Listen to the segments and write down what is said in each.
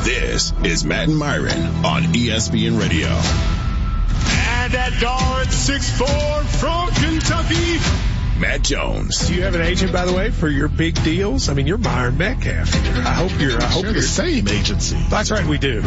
This is Matt and Myron on ESPN Radio. And at guard 6'4" from Kentucky, Matt Jones. Do you have an agent, by the way, for your big deals? I mean, you're Myron Metcalf here. I hope you're the same agency. That's right, we do.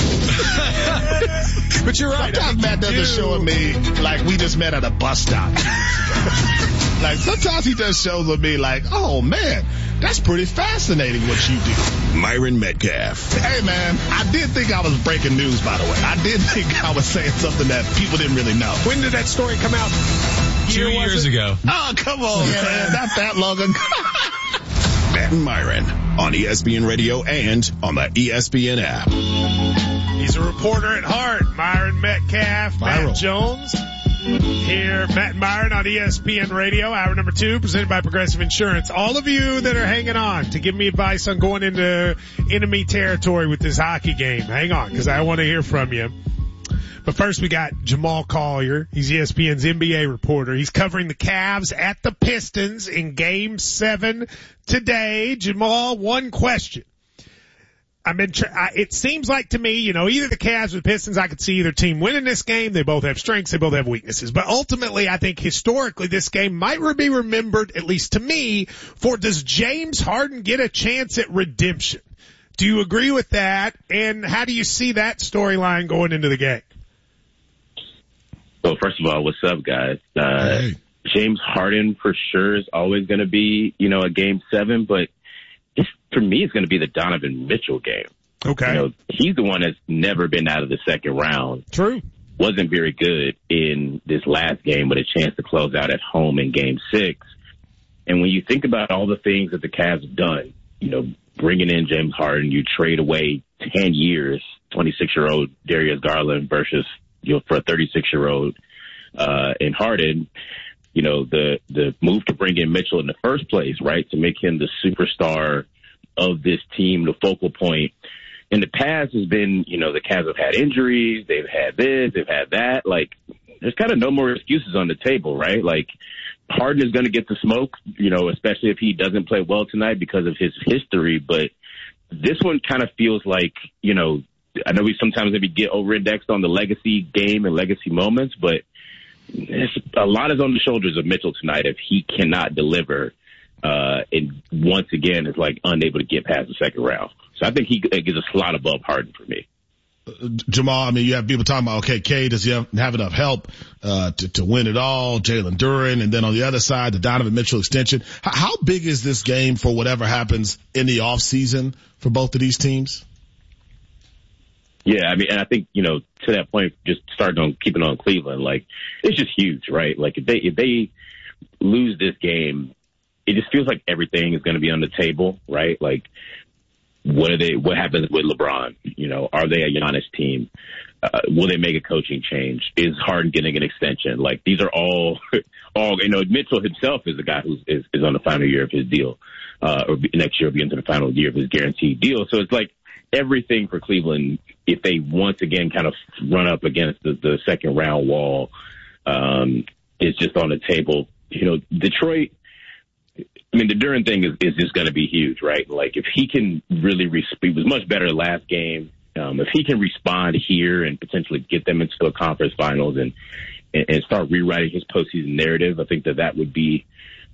But you're right. Sometimes Matt does a show of me like we just met at a bus stop. Like sometimes he does shows of me like, oh man, that's pretty fascinating what you do. Myron Metcalf. Hey man, I did think I was breaking news, by the way. I did think I was saying something that people didn't really know. When did that story come out? 2 years ago. Oh, come on, man. Not that long ago. Matt and Myron on ESPN Radio and on the ESPN app. He's a reporter at heart. Myron Metcalf, Myron. Matt Jones. Here, Matt and Myron on ESPN Radio, hour number 2, presented by Progressive Insurance. All of you that are hanging on to give me advice on going into enemy territory with this hockey game, hang on, because I want to hear from you. But first we got Jamal Collier. He's ESPN's NBA reporter. He's covering the Cavs at the Pistons in Game 7 today. Jamal, one question. It seems like to me, either the Cavs or the Pistons, I could see either team winning this game. They both have strengths. They both have weaknesses. But ultimately, I think historically this game might be remembered, at least to me, for does James Harden get a chance at redemption? Do you agree with that? And how do you see that storyline going into the game? Well, first of all, what's up, guys? Hey. James Harden for sure is always going to be, a Game 7, but for me, it's going to be the Donovan Mitchell game. Okay. He's the one that's never been out of the second round. True. Wasn't very good in this last game, but a chance to close out at home in Game 6. And when you think about all the things that the Cavs have done, bringing in James Harden, you trade away 10 years, 26-year-old Darius Garland versus, for a 36-year-old in Harden, the move to bring in Mitchell in the first place, right, to make him the superstar of this team, the focal point. In the past has been, the Cavs have had injuries, they've had this, they've had that. Like, there's kind of no more excuses on the table, right? Like, Harden is going to get the smoke, especially if he doesn't play well tonight because of his history. But this one kind of feels like, I know we sometimes maybe get over-indexed on the legacy game and legacy moments, but a lot is on the shoulders of Mitchell tonight if he cannot deliver. And once again, is like unable to get past the second round. So I think he gets a slot above Harden for me. Jamal, you have people talking about, okay, K, does he have enough help to win it all? Jalen Duren, and then on the other side, the Donovan Mitchell extension. How big is this game for whatever happens in the off season for both of these teams? Yeah, and I think, to that point, just starting on keeping on Cleveland, like, it's just huge, right? Like, if they lose this game, it just feels like everything is going to be on the table, right? Like, what happens with LeBron? Are they a Giannis team? Will they make a coaching change? Is Harden getting an extension? Like, these are all, Mitchell himself is the guy who is on the final year of his deal, or next year will be into the final year of his guaranteed deal. So it's like everything for Cleveland, if they once again kind of run up against the second round wall, is just on the table. Detroit, the Duren thing is just going to be huge, right? Like, if he can really he was much better last game. If he can respond here and potentially get them into a conference finals and start rewriting his postseason narrative, I think that would be,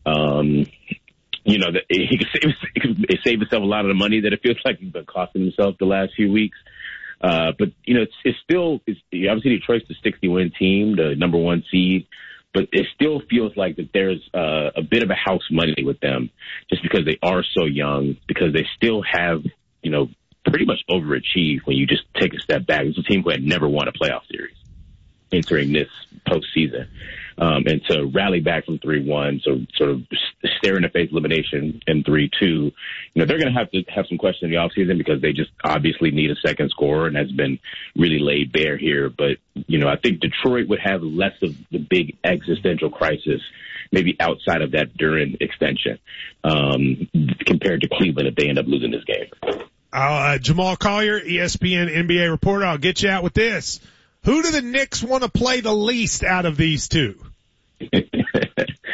that he could save himself a lot of the money that it feels like he's been costing himself the last few weeks. But it's obviously Detroit's the 60-win team, the number 1 seed. But it still feels like that there's a bit of a house money with them just because they are so young, because they still have, pretty much overachieved when you just take a step back. It's a team who had never won a playoff series entering this postseason. And to rally back from 3-1, so sort of stare in the face elimination in 3-2, they're going to have some questions in the offseason because they just obviously need a second scorer, and that's been really laid bare here. But, I think Detroit would have less of the big existential crisis maybe outside of that Duren extension compared to Cleveland if they end up losing this game. Jamal Collier, ESPN NBA reporter, I'll get you out with this. Who do the Knicks want to play the least out of these two?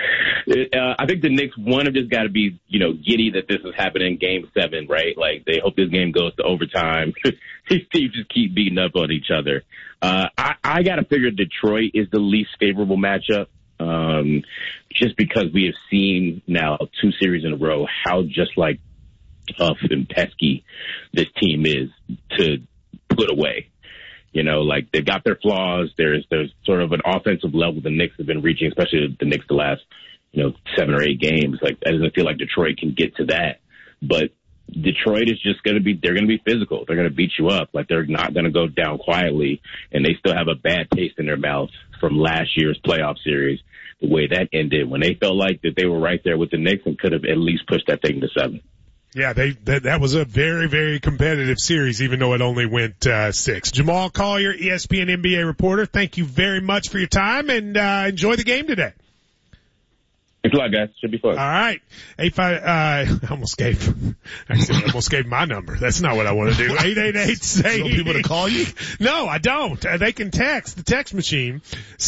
I think the Knicks, one, have just got to be, giddy that this is happening in Game 7, right? Like, they hope this game goes to overtime. These teams just keep beating up on each other. I got to figure Detroit is the least favorable matchup, just because we have seen now 2 series in a row how just like tough and pesky this team is to put away. Like they've got their flaws. There's sort of an offensive level the Knicks have been reaching, especially the Knicks the last, 7 or 8 games. Like, it doesn't feel like Detroit can get to that. But Detroit is just they're going to be physical. They're going to beat you up. Like, they're not going to go down quietly. And they still have a bad taste in their mouth from last year's playoff series, the way that ended, when they felt like that they were right there with the Knicks and could have at least pushed that thing to 7. Yeah, that was a very, very competitive series, even though it only went 6. Jamal Collier, ESPN NBA reporter, thank you very much for your time, and enjoy the game today. Thanks a lot, guys. Should be fun. All right. I almost gave my number. That's not what I want to do. 888-SAY. You want people to call you? No, I don't. They can text the text machine,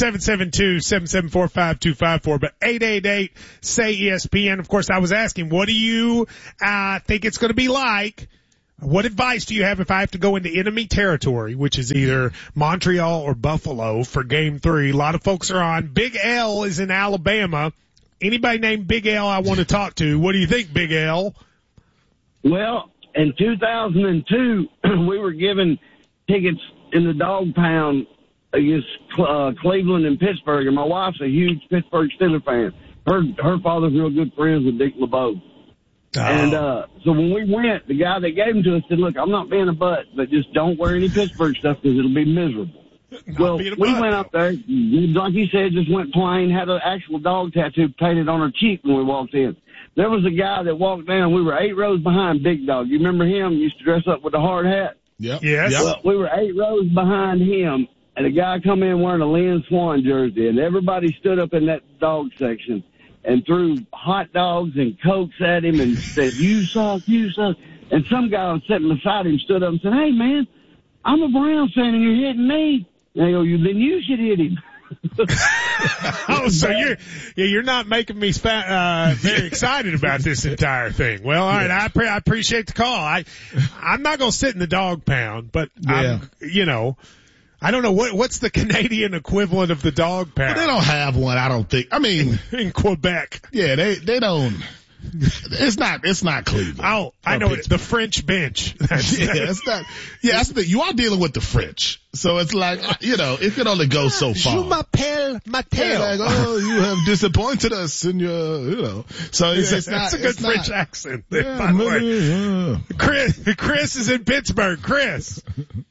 772-774-5254, but 888-SAY-ESPN. Of course, I was asking, what do you think it's going to be like? What advice do you have if I have to go into enemy territory, which is either Montreal or Buffalo for Game 3? A lot of folks are on. Big L is in Alabama. Anybody named Big L I want to talk to? What do you think, Big L? Well, in 2002, we were given tickets in the Dog Pound against Cleveland and Pittsburgh, and my wife's a huge Pittsburgh Steelers fan. Her father's real good friends with Dick LeBeau. Oh. And so when we went, the guy that gave them to us said, look, I'm not being a butt, but just don't wear any Pittsburgh stuff because it'll be miserable. Well, we went up there, like you said, just went plain, had an actual dog tattoo painted on her cheek when we walked in. There was a guy that walked down. We were 8 rows behind Big Dog. You remember him? He used to dress up with a hard hat. Yep. Yes. Well, we were 8 rows behind him, and a guy come in wearing a Lynn Swan jersey, and everybody stood up in that dog section and threw hot dogs and Cokes at him and said, you suck, you suck. And some guy was sitting beside him stood up and said, hey, man, I'm a Browns fan, and you're hitting me. And they go, then you should hit him. Oh, so you're not making me very excited about this entire thing. Well, all right, I appreciate the call. I'm not going to sit in the Dog Pound, but I don't know what's the Canadian equivalent of the Dog Pound. Well, they don't have one, I don't think. I mean, in Quebec. Yeah, they don't. It's not Cleveland. Oh, I know it. The French bench. It's not. Yeah, that's the thing. You are dealing with the French, so it's like it can only go so far. Je m'appelle Mattel. Like, oh, you have disappointed us in your, So it's not. That's a good French accent. Yeah, by the way. Yeah. Chris is in Pittsburgh. Chris.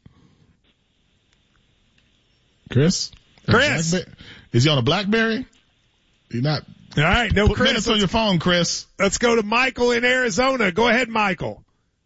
Is he on a BlackBerry? You're not. All right, no, Put Chris. Minutes on your phone, Chris. Let's go to Michael in Arizona. Go ahead, Michael.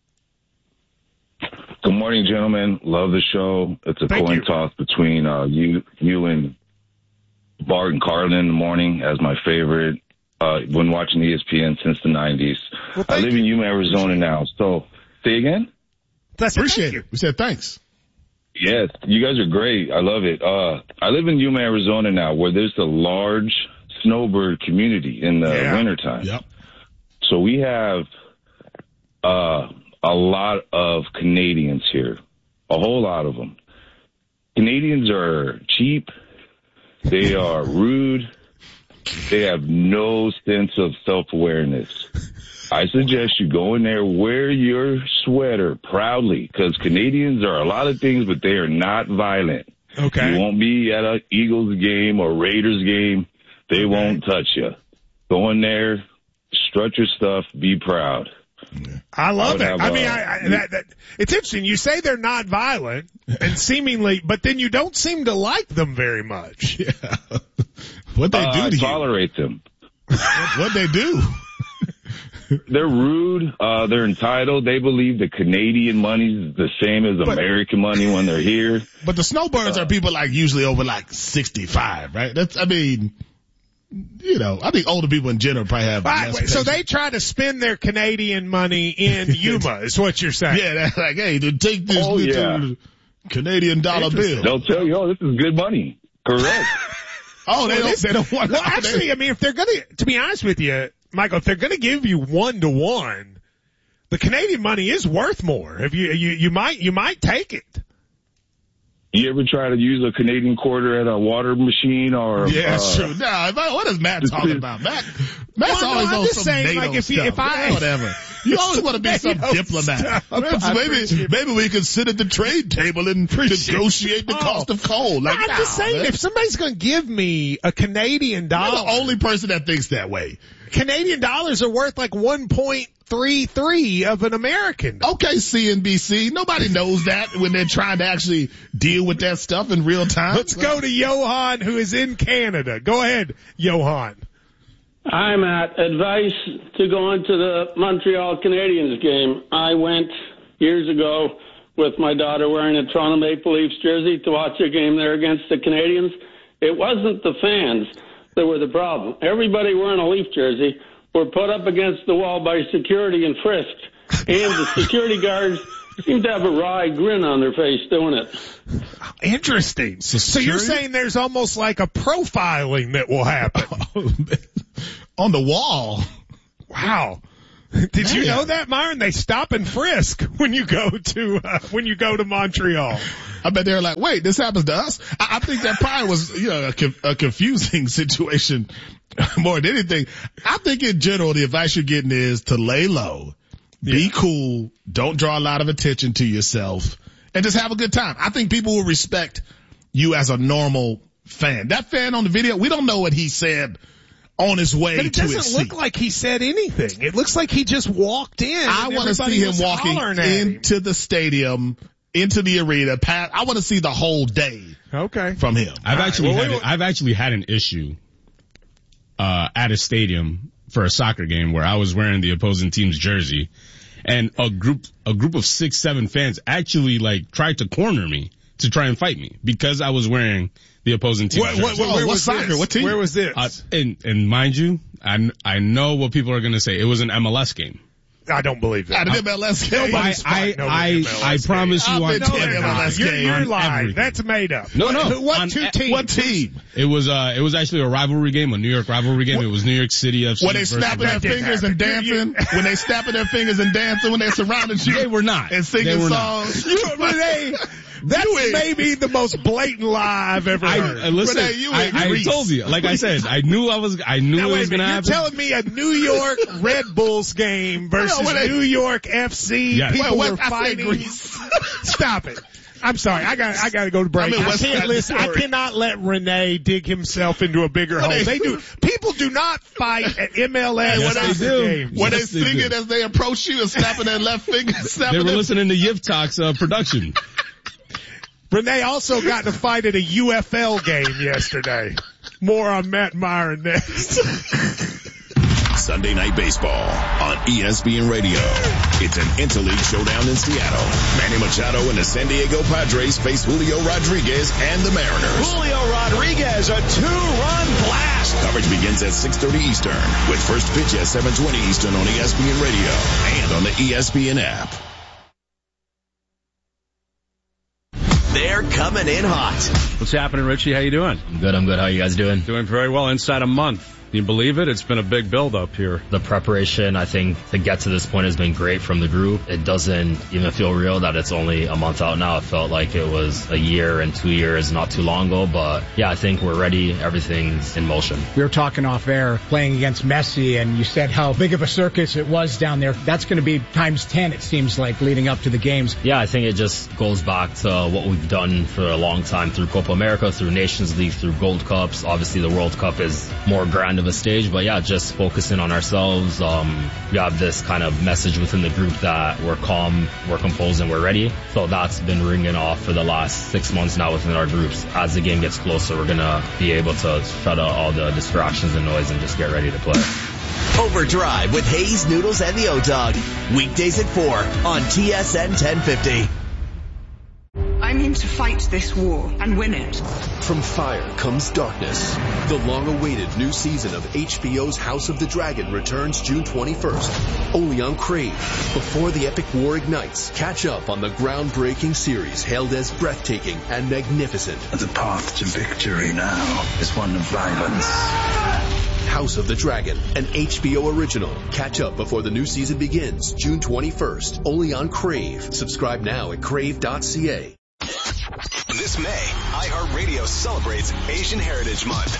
Good morning, gentlemen. Love the show. It's a coin toss between you and Bart and Carlin in the morning as my favorite. Been watching ESPN since the 90s. Well, I live in Yuma, Arizona now. So, say again? Appreciate it. We said thanks. Yes, you guys are great. I love it. I live in Yuma, Arizona now, where there's a large snowbird community in the wintertime. Yep. So we have a lot of Canadians here, a whole lot of them. Canadians are cheap. They are rude. They have no sense of self-awareness. I suggest you go in there, wear your sweater proudly, because Canadians are a lot of things, but they are not violent. Okay. You won't be at an Eagles game or Raiders game. They won't touch you. Go in there, strut your stuff, be proud. I love it. I mean, it's interesting. You say they're not violent, and seemingly, but then you don't seem to like them very much. Yeah. What they do to you? Tolerate them. What they do? They're rude. They're entitled. They believe the Canadian money is the same as American money when they're here. But the snowbirds are people usually over 65, right? I think older people in general probably have less patience. So they try to spend their Canadian money in Yuma, is what you're saying. Yeah, that's like, hey, take this little Canadian dollar bill. They'll tell you, this is good money. Correct. Oh, they don't want. Well, actually, I mean, if they're to be honest with you, Michael, if they're gonna give you 1-to-1, the Canadian money is worth more. If you might take it. You ever try to use a Canadian quarter at a water machine or? Yeah, sure. Nah, what is Matt talking about? Matt's always on some saying, NATO like, stuff. Whatever. You always want to be some diplomat. Maybe we can sit at the trade table and negotiate the cost of coal. Like, I'm just saying, if somebody's going to give me a Canadian dollar, you're the only person that thinks that way. Canadian dollars are worth like 1.33 of an American. Okay, CNBC. Nobody knows that when they're trying to actually deal with that stuff in real time. Let's go to Johan, who is in Canada. Go ahead, Johan. Hi, Matt. Advice to go into the Montreal Canadiens game. I went years ago with my daughter wearing a Toronto Maple Leafs jersey to watch a game there against the Canadiens. It wasn't the fans that were the problem. Everybody wearing a Leaf jersey were put up against the wall by security and frisked. And the security guards seemed to have a wry grin on their face doing it. Interesting. So you're saying there's almost like a profiling that will happen. On the wall. Wow. Did you know that, Myron? They stop and frisk when you go to Montreal. I bet they're like, wait, this happens to us? I think that probably was, a confusing situation more than anything. I think in general, the advice you're getting is to lay low, be cool, don't draw a lot of attention to yourself, and just have a good time. I think people will respect you as a normal fan. That fan on the video, we don't know what he said on his way to his seat. But it doesn't look like he said anything. It looks like he just walked in. I want to see him walking into the stadium, into the arena. I want to see the whole day. Okay. From him. I've actually had an issue at a stadium for a soccer game where I was wearing the opposing team's jersey, and a group of 6-7 fans actually tried to corner me to try and fight me because I was wearing the opposing team. What soccer? What team? Where was this? And mind you, I know what people are going to say. It was an MLS game. I don't believe that. At an MLS game. I promise you on MLS game. You're lying. That's made up. No. What teams? What team? It was actually a rivalry game, a New York rivalry game. It was New York City FC. Were they snapping their fingers and dancing? When they snapping their fingers and dancing when they surrounded you? They were not. And singing songs? That's maybe the most blatant lie I've ever heard. Listen, I told you. Like I said, I knew it was going to happen. You're telling me a New York Red Bulls game versus New York FC. Yes. People were fighting. Stop it. I'm sorry. I got to go to break. I cannot let Renee dig himself into a bigger hole. They do. People do not fight at MLS games. Were they singing as they approach you and snapping their left finger? They were listening to Yiv Talk's production. Renee also got in a fight at a UFL game yesterday. More on Matt Myron next. Sunday Night Baseball on ESPN Radio. It's an interleague showdown in Seattle. Manny Machado and the San Diego Padres face Julio Rodriguez and the Mariners. Julio Rodriguez, a 2-run blast. Coverage begins at 6:30 Eastern with first pitch at 7:20 Eastern on ESPN Radio and on the ESPN app. They're coming in hot. What's happening, Richie? How you doing? I'm good. How are you guys doing? Doing very well. Inside a month. Can you believe it? It's been a big build up here. The preparation, I think, to get to this point has been great from the group. It doesn't even feel real that it's only a month out now. It felt like it was a year and 2 years not too long ago. But yeah, I think we're ready. Everything's in motion. We were talking off air playing against Messi, and you said how big of a circus it was down there. That's going to be times 10, it seems like, leading up to the games. Yeah, I think it just goes back to what we've done for a long time through Copa America, through Nations League, through Gold Cups. Obviously, the World Cup is more grand of a stage, but yeah, just focusing on ourselves. We have this kind of message within the group that we're calm, we're composed, and we're ready. So that's been ringing off for the last 6 months now within our groups. As the game gets closer, we're going to be able to shut out all the distractions and noise and just get ready to play. Overdrive with Hayes, Noodles, and the O-Dog. Weekdays at 4 on TSN 1050. I'm in to fight this war and win it. From fire comes darkness. The long-awaited new season of HBO's House of the Dragon returns June 21st, only on Crave. Before the epic war ignites, catch up on the groundbreaking series hailed as breathtaking and magnificent. The path to victory now is one of violence. House of the Dragon, an HBO original. Catch up before the new season begins, June 21st, only on Crave. Subscribe now at crave.ca. This May, iHeartRadio celebrates Asian Heritage Month.